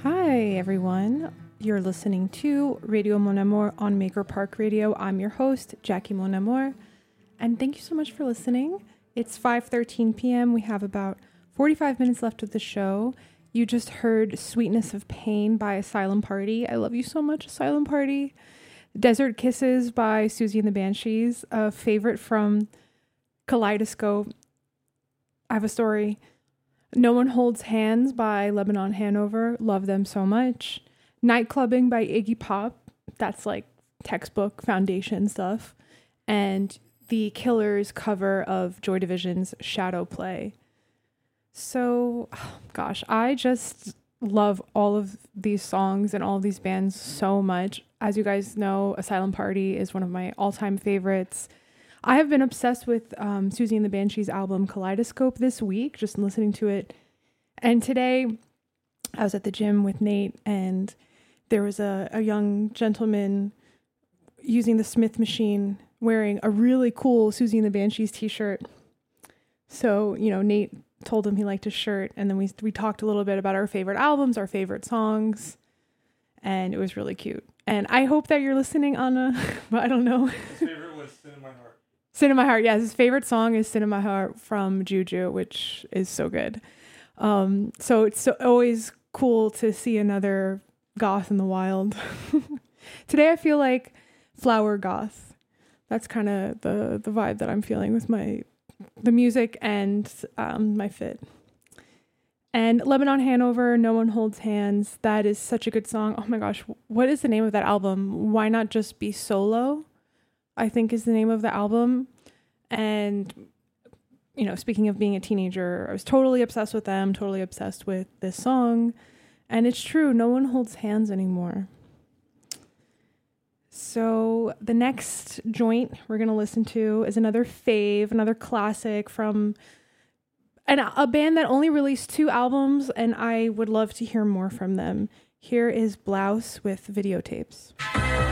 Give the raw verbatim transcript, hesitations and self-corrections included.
Hi, everyone. You're listening to Radio Mon Amour on Maker Park Radio. I'm your host, Jackie Mon Amour, and thank you so much for listening. It's five thirteen p.m. We have about forty-five minutes left of the show. You just heard Sweetness of Pain by Asylum Party. I love you so much, Asylum Party. Desert Kisses by Susie and the Banshees, a favorite from Kaleidoscope. I have a story. No One Holds Hands by Lebanon Hanover. Love them so much. Nightclubbing by Iggy Pop. That's like textbook foundation stuff. And the Killers cover of Joy Division's Shadow Play. So, oh gosh, I just love all of these songs and all of these bands so much. As you guys know, Asylum Party is one of my all-time favorites. I have been obsessed with um, Susie and the Banshees album Kaleidoscope this week, just listening to it. And today I was at the gym with Nate, and there was a, a young gentleman using the Smith machine wearing a really cool Susie and the Banshees t-shirt. So, you know, Nate told him he liked his shirt, and then we we talked a little bit about our favorite albums, our favorite songs, and it was really cute. And I hope that you're listening on a, I don't know. His favorite was Sin in My Heart. Sin in My Heart, yes. His favorite song is Sin in My Heart from Juju, which is so good. Um, so it's so, always cool to see another goth in the wild. Today I feel like flower goth. That's kind of the, the vibe that I'm feeling with my the music and um, my fit. And Lebanon Hanover, No One Holds Hands. That is such a good song. Oh my gosh, what is the name of that album? Why Not Just Be Solo? I think is the name of the album. And, you know, speaking of being a teenager, I was totally obsessed with them, totally obsessed with this song. And it's true, no one holds hands anymore. So the next joint we're going to listen to is another fave, another classic from an, a band that only released two albums, and I would love to hear more from them. Here is Blouse with Videotapes.